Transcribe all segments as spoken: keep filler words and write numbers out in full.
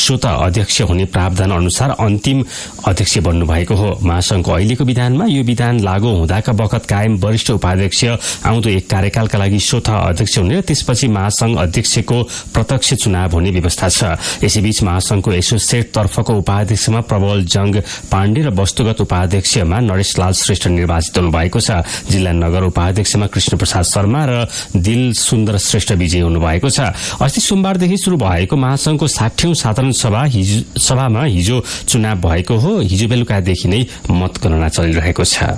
स्वतः अध्यक्ष हुने प्रावधान अनुसार अन्तिम अध्यक्ष बन्नु भएको हो। महासंघको अहिलेको विधानमा यो विधान लागू हुँदाका बखत कायम वरिष्ठ उपाध्यक्ष आउँदो एक कार्यकालका लागि स्वतः अध्यक्ष हुने र त्यसपछि महासंघ अध्यक्षको प्रत्यक्ष चुनाव हुने व्यवस्था छ। यसैबीच महासंघको एसोसिएट तर्फको उपाध्यक्षमा प्रबल जंग पाण्डे र वस्तुगत उपाध्यक्षमा नरेशलाल श्रेष्ठ निर्वाचित हुनु भएको छ। जिल्ला नगर उपाध्यक्षमा कृष्ण प्रसाद शर्मा र दिल सुन्दर श्रेष्ठ विजयी हुनुभएको छ। अस्ति सोमबारदेखि शुरू भएको महासंघको साठौं साधारण सभा हिजो सभामा हिजो चुनाव भएको हो। हिजो बेलुकादेखि नै मतगणना चलिरहेको छ।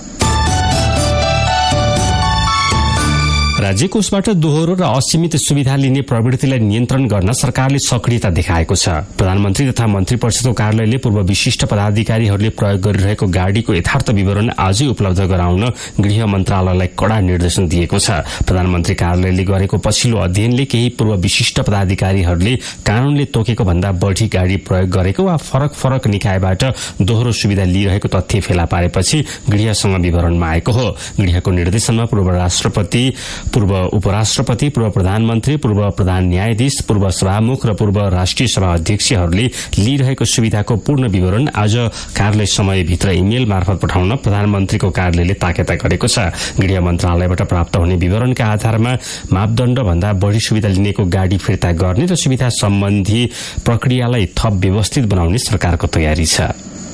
राज्य कोषबाट दोहोरो र असीमित सुविधा लिने प्रवृत्तिलाई नियन्त्रण गर्न सरकारले सक्रियता देखाएको छ। प्रधानमन्त्री तथा मन्त्री परिषदको कार्यालयले पूर्व विशिष्ट पदाधिकारीहरूले प्रयोग गरिरहेको गाड़ीको यथार्थ विवरण आजै उपलब्ध गराउन गृह मन्त्रालयलाई कड़ा निर्देशन दिएको छ। प्रधानमन्त्री कार्यालयले गरेको पछिल्लो अध्ययनले केही पूर्व विशिष्ट पदाधिकारीहरूले कानूनले तोकेको भन्दा बढ़ी गाड़ी प्रयोग गरेको वा फरक फरक निकायबाट दोहोरो सुविधा लिइरहेको तथ्य फेला पारेपछि गृहसँग विवरणमा आएको हो। गृहको निर्देशनमा पूर्व राष्ट्रपति, पूर्व उपराष्ट्रपति, पूर्व प्रधानमन्त्री, पूर्व प्रधान न्यायाधीश, पूर्व सभामुख र पूर्व राष्ट्रिय सभा अध्यक्षहरूले लिइरहेको सुविधाको पूर्ण विवरण आज कार्यालय समयभित्र इमेल मार्फत पठाउन प्रधानमन्त्रीको कार्यालयले ताकेता गरेको छ। गृह मन्त्रालयबाट प्राप्त हुने विवरणका आधारमा मापदण्ड भन्दा बढ़ी सुविधा लिनेको गाड़ी फिर्ता गर्ने र सुविधा सम्बन्धी प्रक्रियालाई थप व्यवस्थित बनाउने सरकारको तयारी छ।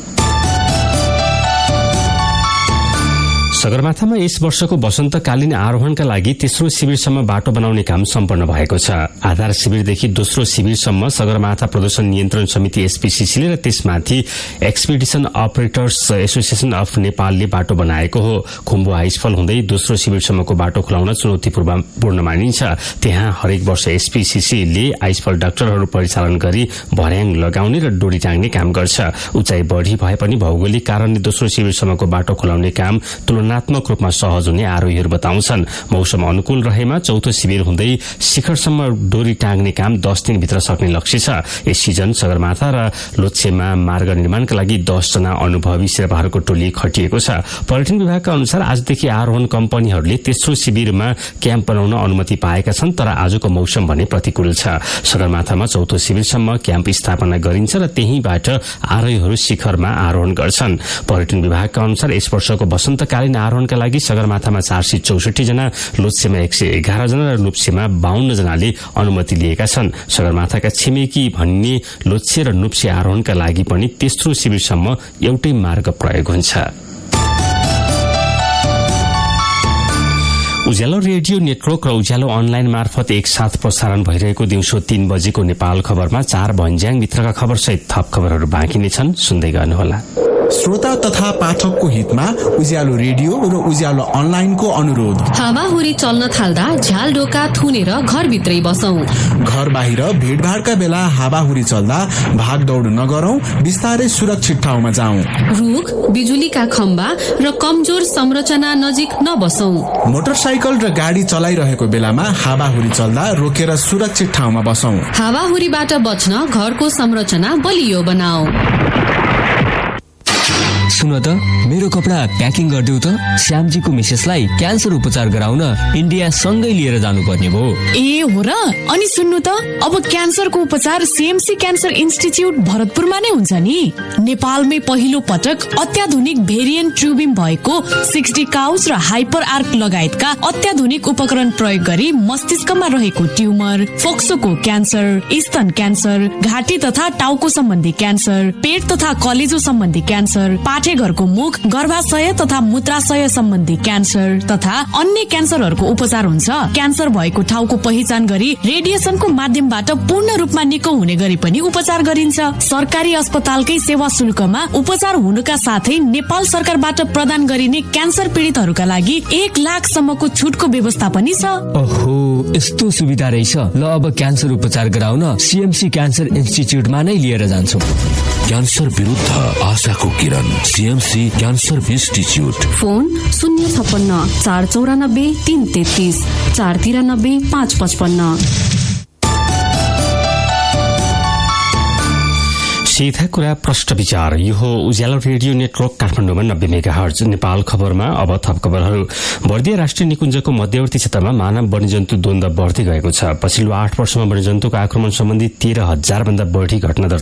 सगरमाथामा यस वर्षको वसन्तकालीन आरोहणका लागि तेस्रो शिविरसम्म बाटो बनाउने काम सम्पन्न भएको छ। आधार शिविरदेखि दोस्रो शिविरसम्म सगरमाथा प्रदूषण नियन्त्रण समिति एसपीसीसीले र त्यसमाथि एक्सपिडिसन अपरेटर्स एसोसिएसन अफ नेपालले बाटो बनाएको हो। खुम्बु आइसफल हुँदै दोस्रो शिविरसम्मको बाटो खुलाउन चुनौतीपूर्ण मानिन्छ। त्यहाँ हरेक वर्ष एसपीसीसीले आइसफल डाक्टरहरू परिचालन गरी भर्याङ लगाउने र डोरी टाङ्ने काम गर्छ। उचाइ बढ़ी भए पनि भौगोलिक कारणले दोस्रो शिविरसम्मको बाटो खुलाउने काम तुलनात्मक रूपमा सहज हुने आरोहीहरू बताउँछन्। मौसम अनुकूल रहेमा चौथो शिविर हुँदै शिखरसम्म डोरी टाङ्ने काम दस दिनभित्र सक्ने लक्ष्य छ। यस सिजन सगरमाथा र लोच्छेमा मार्ग निर्माणका लागि दस जना अनुभवी शेर्पाहरूको टोली खटिएको छ। पर्यटन विभागका अनुसार आजदेखि आरोहण कम्पनीहरूले तेस्रो शिविरमा क्याम्प बनाउन अनुमति पाएका छन्, तर आजको मौसम भने प्रतिकूल छ। सगरमाथामा चौथो शिविरसम्म क्याम्प स्थापना गरिन्छ र त्यहीबाट आरोहीहरू शिखरमा आरोहण गर्छन्। पर्यटन विभागका अनुसार यस वर्षको वसन्तकालीन आरोहणका लागि सगरमाथामा चार सय चौसठी जना, लोच्छेमा एक सय एघार जना र लुप्सेमा बाहन्न जनाले अनुमति लिएका छन्। सगरमाथाका छिमेकी भन्ने लोच्छे र नुप्से आरोहणका लागि पनि तेस्रो शिविरसम्म एउटै मार्ग प्रयोग हुन्छ। उज्यालो रेडियो नेटवर्क र उज्यालो अनलाइन मार्फत एकसाथ प्रसारण भइरहेको दिउँसो तीन बजेको नेपाल खबरमा चार भन्ज्याङ भित्रका खबर सहित थप खबरहरू बाँकी नै छन्, सुन्दै गर्नुहोला। श्रोता तथा पाठकको हितमा उज्यालो रेडियो र उज्यालो अनलाइनको अनुरोध। हावाहुरी चल्न थाल्दा झ्याल ढोका थुनेर घरभित्रै बसौं। घर बाहिर भीडभाडका बेला हावाहुरी चल्दा भागदौड नगरौं, बिस्तारै सुरक्षित ठाउँमा जाउँ। रुख, बिजुलीका खम्बा र कमजोर संरचना नजिक नबसौं। मोटरसाइकल र गाडी चलाइरहेको बेलामा हावाहुरी चल्दा रोकेर सुरक्षित ठाउँमा बसौं। हावाहुरीबाट बच्न घरको संरचना बलियो बनाऊ। सुन त, मेरो कपडा प्याकिङ गरिदेऊ त। श्यामजीको मिसेसलाई क्यान्सर उपचार गराउन इन्डिया सँगै लिएर जानुपर्ने भयो। ए हो र? अनि सुन्नु त, अब क्यान्सरको उपचार सीएमसी क्यान्सर इन्स्टिच्युट भरतपुरमा नै हुन्छ नि। नेपालमै पहिलो पटक अत्याधुनिक भेरिएन्ट ट्युबिम भएको सिक्सटी काउस र हाइपर आर्क लगायतका अत्याधुनिक उपकरण प्रयोग गरी मस्तिष्कमा रहेको ट्युमर, फोक्सोको क्यान्सर, स्तन क्यान्सर, घाँटी तथा टाउको सम्बन्धी क्यान्सर, पेट तथा कलेजो सम्बन्धी क्यान्सर, पाठेघरको मुख, गर्भाशय तथा मूत्राशय सम्बन्धी क्यान्सर तथा अन्य क्यान्सरहरूको उपचार हुन्छ। क्यान्सर भएको ठाउँको पहिचान गरी रेडिएसनको माध्यमबाट पूर्ण रूपमा निको हुने गरी पनि उपचार गरिन्छ। सरकारी अस्पतालकै सेवा शुल्कमा उपचार हुनुका साथै नेपाल सरकारबाट प्रदान गरिने क्यान्सर पीडितहरूका लागि एक लाख सम्मको छुटको व्यवस्था पनि छ। ओहो, यस्तो सुविधा रहेछ। ल, अब क्यान्सर उपचार गराउन सीएमसी क्यान्सर इन्स्टिच्युटमा नै लिएर जान्छौँ। क्यान्सर विरुद्ध आशाको किरण, सीएमसी क्यान्सर इन्स्टिच्युट। फोन शून्य छप्पन्न चार चौरानब्बे तीन तेत्तीस चार तिरानब्बे पाँच पचपन्न। सीधा कुरा प्रष्ट विचार। यो हो उज्यालो रेडियो नेटवर्क काठमाडौँमा नब्बे मेगा हर्ज। नेपाल खबरमा अब थप खबरहरू। बर्दिया राष्ट्रिय निकुञ्जको मध्यवर्ती क्षेत्रमा मानव वन्यजन्तु द्वन्द्व बढ्दै गएको छ। पछिल्लो आठ वर्षमा वन्यजन्तुको आक्रमण सम्बन्धी तेह्र हजार भन्दा बढ़ी घटना